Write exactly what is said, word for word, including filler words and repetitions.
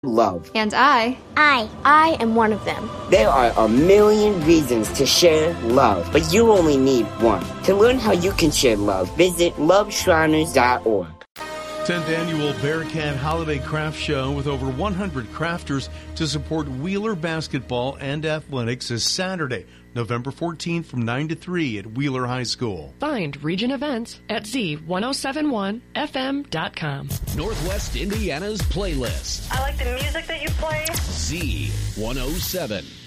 love. And I. I. I am one of them. There are a million reasons to share love, but you only need one. To learn how you can share love, visit love shriners dot org. tenth Annual Bearcat Holiday Craft Show with over one hundred crafters to support Wheeler basketball and athletics is Saturday, November fourteenth from nine to three at Wheeler High School. Find Region Events at Z ten seventy-one F M dot com. Northwest Indiana's playlist. I like the music that you play. Z one oh seven.